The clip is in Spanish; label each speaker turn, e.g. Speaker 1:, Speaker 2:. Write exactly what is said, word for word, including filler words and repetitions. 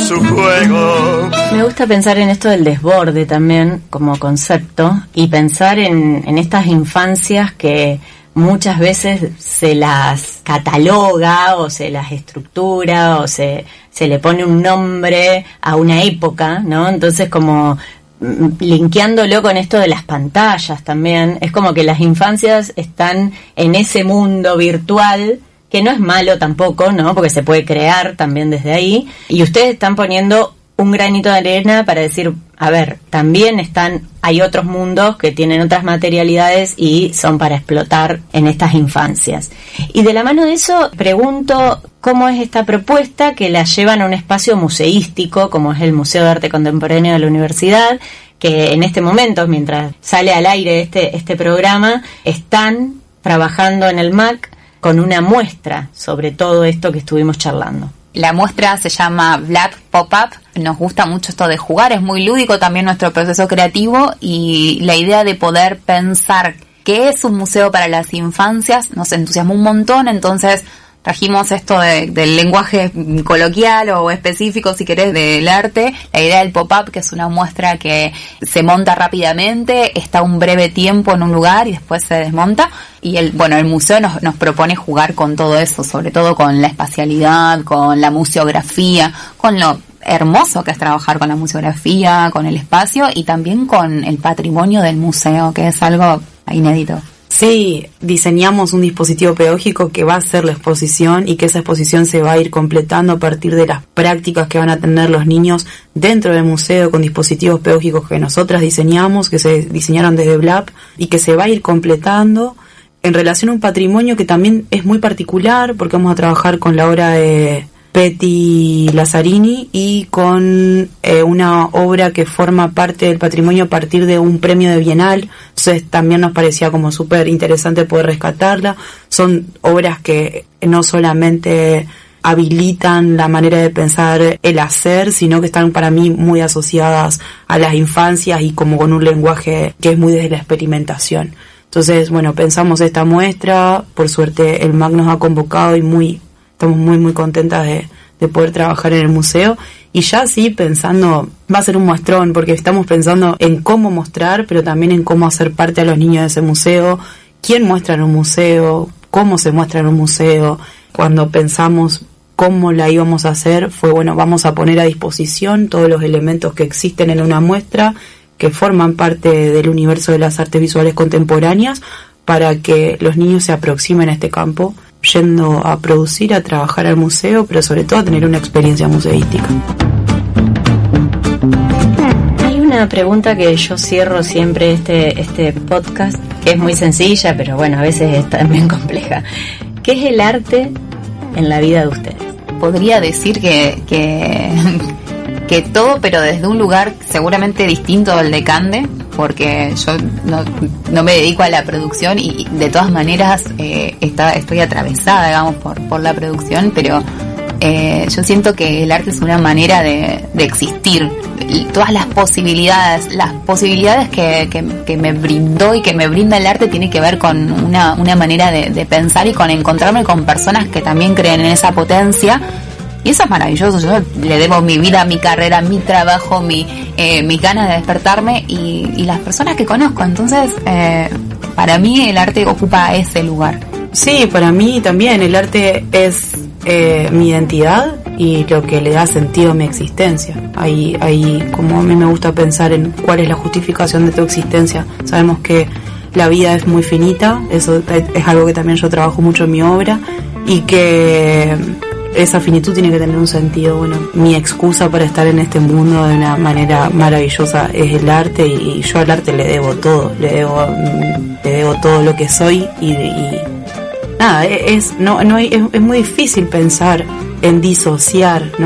Speaker 1: su juego.
Speaker 2: Me gusta pensar en esto del desborde también como concepto y pensar en, en estas infancias que muchas veces se las cataloga o se las estructura o se, se le pone un nombre a una época, ¿no? Entonces como linkeándolo con esto de las pantallas también, es como que las infancias están en ese mundo virtual que no es malo tampoco, ¿no? Porque se puede crear también desde ahí, y ustedes están poniendo un granito de arena para decir, a ver, también están, hay otros mundos que tienen otras materialidades y son para explotar en estas infancias. Y de la mano de eso, pregunto cómo es esta propuesta que la llevan a un espacio museístico, como es el Museo de Arte Contemporáneo de la Universidad, que en este momento, mientras sale al aire este, este programa, están trabajando en el M A C con una muestra sobre todo esto que estuvimos charlando.
Speaker 3: La muestra se llama Black Pop-Up. Nos gusta mucho esto de jugar, es muy lúdico también nuestro proceso creativo, y la idea de poder pensar qué es un museo para las infancias nos entusiasmó un montón. Entonces trajimos esto de, del lenguaje coloquial o específico, si querés, del arte, la idea del pop-up, que es una muestra que se monta rápidamente, está un breve tiempo en un lugar y después se desmonta. Y el, bueno, el museo nos, nos propone jugar con todo eso, sobre todo con la espacialidad, con la museografía, con lo hermoso que es trabajar con la museografía, con el espacio y también con el patrimonio del museo, que es algo inédito.
Speaker 4: Sí, diseñamos un dispositivo pedagógico que va a ser la exposición y que esa exposición se va a ir completando a partir de las prácticas que van a tener los niños dentro del museo con dispositivos pedagógicos que nosotras diseñamos, que se diseñaron desde B L A P y que se va a ir completando en relación a un patrimonio que también es muy particular, porque vamos a trabajar con la obra de Petty Lazzarini y con eh, una obra que forma parte del patrimonio a partir de un premio de Bienal. Entonces también nos parecía como súper interesante poder rescatarla. Son obras que no solamente habilitan la manera de pensar el hacer, sino que están para mí muy asociadas a las infancias y como con un lenguaje que es muy desde la experimentación. Entonces, bueno, pensamos esta muestra, por suerte el M A C nos ha convocado y muy estamos muy muy contentas de, de poder trabajar en el museo, y ya sí pensando, va a ser un muestrón porque estamos pensando en cómo mostrar, pero también en cómo hacer parte a los niños de ese museo, quién muestra en un museo, cómo se muestra en un museo. Cuando pensamos cómo la íbamos a hacer fue, bueno, vamos a poner a disposición todos los elementos que existen en una muestra que forman parte del universo de las artes visuales contemporáneas para que los niños se aproximen a este campo yendo a producir, a trabajar al museo, pero sobre todo a tener una experiencia museística.
Speaker 2: Hay una pregunta que yo cierro siempre este, este podcast, que es muy sencilla, pero bueno, a veces es también compleja. ¿Qué es el arte en la vida de ustedes?
Speaker 3: Podría decir que, que, que todo, pero desde un lugar seguramente distinto al de Cande, porque yo no, no me dedico a la producción y de todas maneras eh, está, estoy atravesada, digamos, por, por la producción, pero eh, yo siento que el arte es una manera de, de existir. Y todas las posibilidades, las posibilidades que, que, que me brindó y que me brinda el arte tiene que ver con una, una manera de, de pensar y con encontrarme con personas que también creen en esa potencia. Y eso es maravilloso. Yo le debo mi vida, mi carrera, mi trabajo, mi eh, mis ganas de despertarme y, y las personas que conozco. Entonces, eh, para mí el arte ocupa ese lugar.
Speaker 4: Sí, para mí también el arte es eh, mi identidad y lo que le da sentido a mi existencia. Ahí, ahí, como a mí me gusta pensar en cuál es la justificación de tu existencia. Sabemos que la vida es muy finita, eso es algo que también yo trabajo mucho en mi obra, y que esa finitud tiene que tener un sentido. Bueno, mi excusa para estar en este mundo de una manera maravillosa es el arte, y yo al arte le debo todo, le debo, le debo todo lo que soy, y, y nada, es, no, no, es, es muy difícil pensar en disociar, ¿no?